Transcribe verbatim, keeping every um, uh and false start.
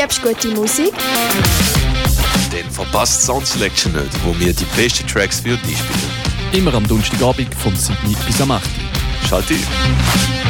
Liebst gute Musik? Dann verpasst Sound Selection nicht, wo wir die besten Tracks für dich spielen. Immer am Donnerstagabend vom sieben bis am acht. Schalt ein!